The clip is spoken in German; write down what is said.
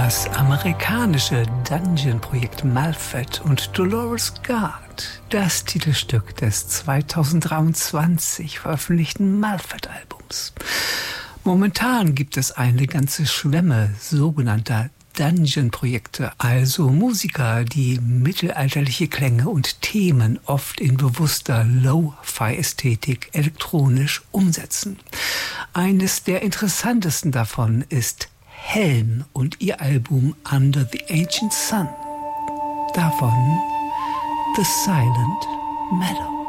Das amerikanische Dungeon-Projekt Malfett und Dolores Guard, das Titelstück des 2023 veröffentlichten Malfett-Albums. Momentan gibt es eine ganze Schwemme sogenannter Dungeon-Projekte, also Musiker, die mittelalterliche Klänge und Themen oft in bewusster Lo-Fi-Ästhetik elektronisch umsetzen. Eines der interessantesten davon ist Helm und ihr Album Under the Ancient Sun. Davon The Silent Meadow.